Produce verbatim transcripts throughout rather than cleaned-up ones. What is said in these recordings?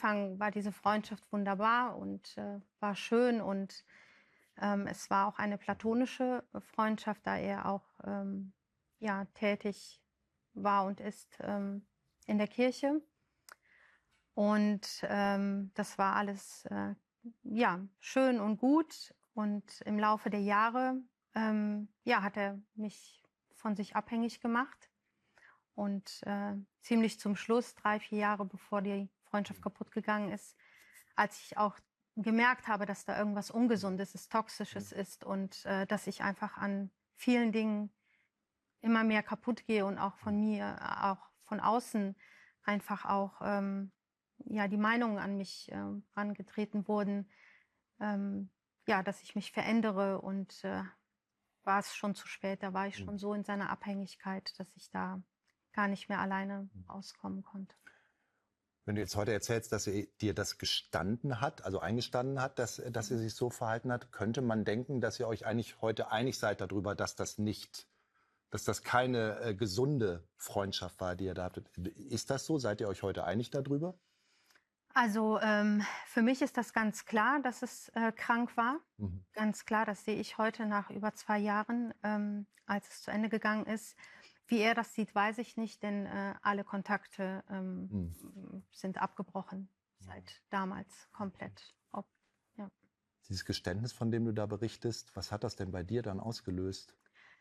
Anfang war diese Freundschaft wunderbar und äh, war schön und ähm, es war auch eine platonische Freundschaft, da er auch ähm, ja, tätig war und ist ähm, in der Kirche. Und ähm, das war alles äh, ja, schön und gut. Und im Laufe der Jahre ähm, ja, hat er mich von sich abhängig gemacht. Und äh, ziemlich zum Schluss, drei, vier Jahre bevor die Freundschaft kaputt gegangen ist, als ich auch gemerkt habe, dass da irgendwas Ungesundes ist, Toxisches ist und äh, dass ich einfach an vielen Dingen immer mehr kaputt gehe und auch von mir, auch von außen einfach auch ähm, ja, die Meinungen an mich äh, herangetreten wurden, ähm, ja, dass ich mich verändere und äh, war es schon zu spät. Da war ich schon so in seiner Abhängigkeit, dass ich da gar nicht mehr alleine auskommen konnte. Wenn du jetzt heute erzählst, dass er dir das gestanden hat, also eingestanden hat, dass, dass er sich so verhalten hat, könnte man denken, dass ihr euch eigentlich heute einig seid darüber, dass das nicht, dass das keine äh, gesunde Freundschaft war, die ihr da hattet. Ist das so? Seid ihr euch heute einig darüber? Also ähm, für mich ist das ganz klar, dass es äh, krank war. Mhm. Ganz klar, das sehe ich heute nach über zwei Jahren, ähm, als es zu Ende gegangen ist. Wie er das sieht, weiß ich nicht, denn äh, alle Kontakte ähm, mhm. sind abgebrochen seit damals komplett. Ob, ja. Dieses Geständnis, von dem du da berichtest, was hat das denn bei dir dann ausgelöst?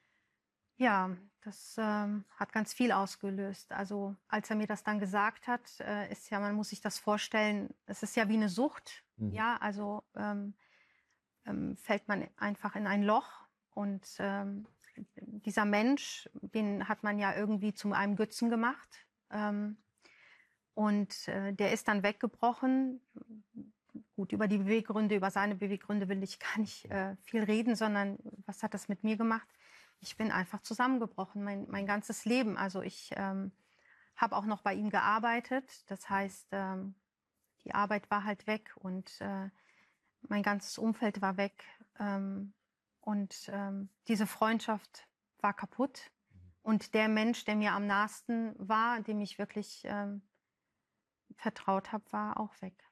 Ja, das ähm, hat ganz viel ausgelöst. Also als er mir das dann gesagt hat, äh, ist ja, man muss sich das vorstellen, es ist ja wie eine Sucht. Mhm. Ja, also ähm, ähm, fällt man einfach in ein Loch und ähm, dieser Mensch, den hat man ja irgendwie zu einem Götzen gemacht. Ähm, und äh, der ist dann weggebrochen. Gut, über die Beweggründe, über seine Beweggründe will ich gar nicht äh, viel reden, sondern was hat das mit mir gemacht? Ich bin einfach zusammengebrochen, mein, mein ganzes Leben. Also ich ähm, habe auch noch bei ihm gearbeitet. Das heißt, ähm, die Arbeit war halt weg und äh, mein ganzes Umfeld war weg. Ähm, und ähm, diese Freundschaft war kaputt. Und der Mensch, der mir am nahesten war, dem ich wirklich ähm, vertraut habe, war auch weg.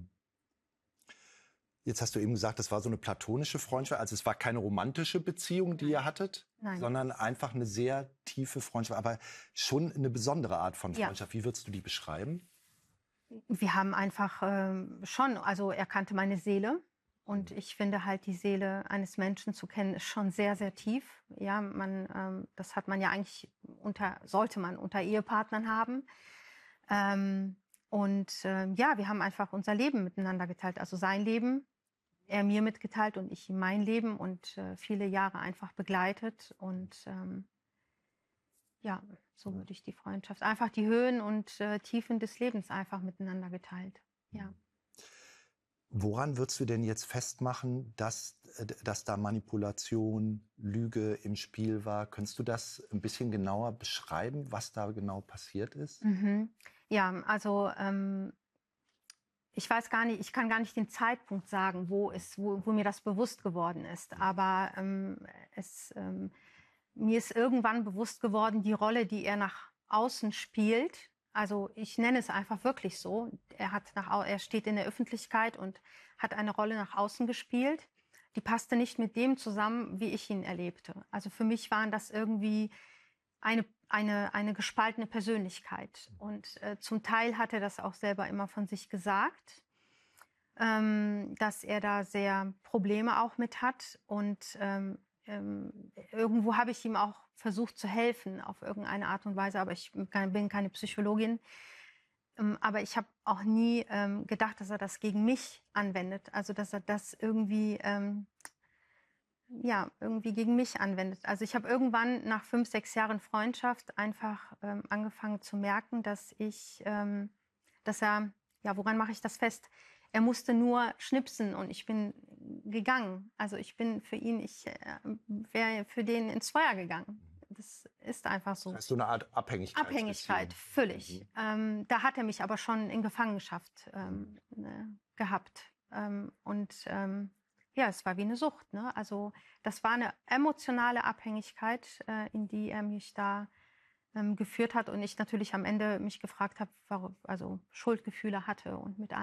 Jetzt hast du eben gesagt, das war so eine platonische Freundschaft. Also es war keine romantische Beziehung, die Nein. ihr hattet, Nein. sondern einfach eine sehr tiefe Freundschaft. Aber schon eine besondere Art von Freundschaft. Ja. Wie würdest du die beschreiben? Wir haben einfach ähm, schon, also er kannte meine Seele. Und ich finde halt, die Seele eines Menschen zu kennen, ist schon sehr, sehr tief. Ja, man, ähm, das hat man ja eigentlich unter, sollte man unter Ehepartnern haben. Ähm, und äh, ja, wir haben einfach unser Leben miteinander geteilt. Also sein Leben, er mir mitgeteilt und ich ihm mein Leben und äh, viele Jahre einfach begleitet. Und ähm, ja, so würde ich die Freundschaft, einfach die Höhen und äh, Tiefen des Lebens einfach miteinander geteilt. Ja. Woran würdest du denn jetzt festmachen, dass, dass da Manipulation, Lüge im Spiel war? Könntest du das ein bisschen genauer beschreiben, was da genau passiert ist? Mhm. Ja, also ähm, ich weiß gar nicht, ich kann gar nicht den Zeitpunkt sagen, wo, es, wo, wo mir das bewusst geworden ist. Aber ähm, es, ähm, mir ist irgendwann bewusst geworden, die Rolle, die er nach außen spielt. Also ich nenne es einfach wirklich so. Er hat nach, er steht in der Öffentlichkeit und hat eine Rolle nach außen gespielt. Die passte nicht mit dem zusammen, wie ich ihn erlebte. Also für mich waren das irgendwie eine, eine, eine gespaltene Persönlichkeit. Und äh, zum Teil hat er das auch selber immer von sich gesagt, ähm, dass er da sehr Probleme auch mit hat. Und ähm, ähm, irgendwo habe ich ihm auch versucht zu helfen auf irgendeine Art und Weise, aber ich kann, bin keine Psychologin. Ähm, aber ich habe auch nie ähm, gedacht, dass er das gegen mich anwendet. Also dass er das irgendwie ähm, ja, irgendwie gegen mich anwendet. Also ich habe irgendwann nach fünf, sechs Jahren Freundschaft einfach ähm, angefangen zu merken, dass ich, ähm, dass er, ja, woran mache ich das fest? Er musste nur schnipsen und ich bin gegangen. Also ich bin für ihn, ich äh, wäre für den ins Feuer gegangen. Das ist einfach so. Das heißt, so eine Art Abhängigkeit. Abhängigkeit, völlig. Mhm. Ähm, da hat er mich aber schon in Gefangenschaft ähm, mhm. äh, gehabt. Ähm, und ähm, ja, es war wie eine Sucht. Ne? Also das war eine emotionale Abhängigkeit, äh, in die er mich da ähm, geführt hat. Und ich natürlich am Ende mich gefragt habe, warum, also Schuldgefühle hatte und mit